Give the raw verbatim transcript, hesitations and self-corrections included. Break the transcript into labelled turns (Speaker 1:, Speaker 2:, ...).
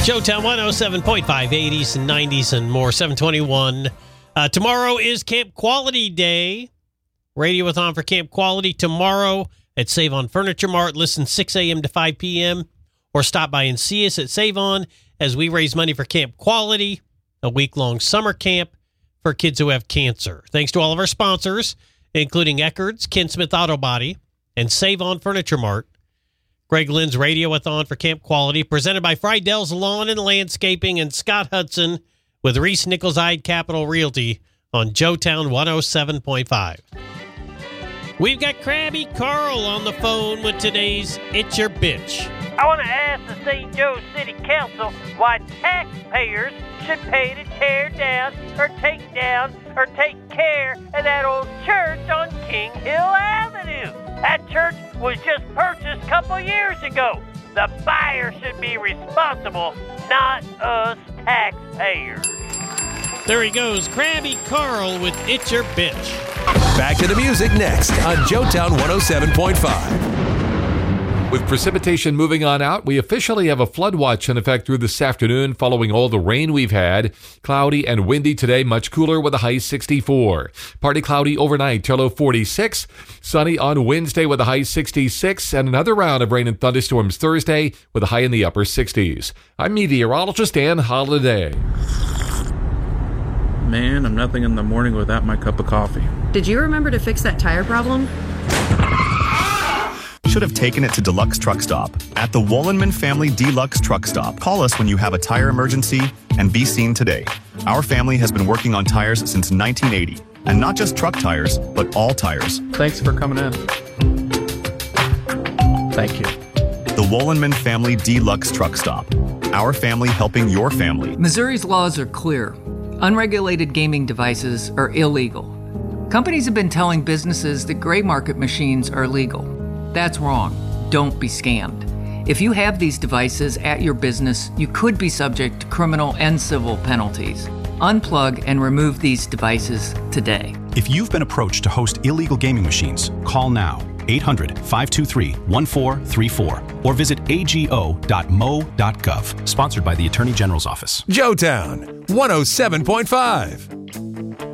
Speaker 1: Showtown one oh seven point five, eighties and nineties and more, seven twenty-one. Uh, tomorrow is Camp Quality Day. Radiothon for Camp Quality tomorrow at Save On Furniture Mart. Listen six a.m. to five p.m. or stop by and see us at Save On as we raise money for Camp Quality, a week-long summer camp for kids who have cancer. Thanks to all of our sponsors, including Eckerd's, Ken Smith Auto Body, and Save On Furniture Mart. Greg Lynn's Radiothon for Camp Quality, presented by Friedell's Lawn and Landscaping and Scott Hudson with Reese Nichols-Eyed Capital Realty on Joetown one oh seven point five. We've got Krabby Carl on the phone with today's It's Your Bitch.
Speaker 2: I want to ask the Saint Joe City Council why taxpayers should pay to tear down or take down or take care of that old church on King Hill Avenue. That church was just purchased a couple years ago. The buyer should be responsible, not us taxpayers.
Speaker 1: There he goes, Krabby Carl with It's Your Bitch.
Speaker 3: Back to the music next on Joetown one oh seven point five.
Speaker 4: With precipitation moving on out, we officially have a flood watch in effect through this afternoon following all the rain we've had. Cloudy and windy today, much cooler with a high sixty-four. Partly cloudy overnight till low forty-six. Sunny on Wednesday with a high sixty-six. And another round of rain and thunderstorms Thursday with a high in the upper sixties. I'm meteorologist Dan Holiday.
Speaker 5: Man, I'm nothing in the morning without my cup of coffee.
Speaker 6: Did you remember to fix that tire problem?
Speaker 7: Should have taken it to Deluxe Truck Stop. At the Wollenman Family Deluxe Truck Stop, call us when you have a tire emergency and be seen today. Our family has been working on tires since nineteen eighty. And not just truck tires, but all tires.
Speaker 5: Thanks for coming in. Thank you.
Speaker 7: The Wollenman Family Deluxe Truck Stop. Our family helping your family.
Speaker 8: Missouri's laws are clear. Unregulated gaming devices are illegal. Companies have been telling businesses that gray market machines are legal. That's wrong. Don't be scammed. If you have these devices at your business, you could be subject to criminal and civil penalties. Unplug and remove these devices today.
Speaker 9: If you've been approached to host illegal gaming machines, call now. eight hundred, five two three, one four three four or visit a g o dot m o dot gov. Sponsored by the Attorney General's Office.
Speaker 3: Joetown one oh seven point five.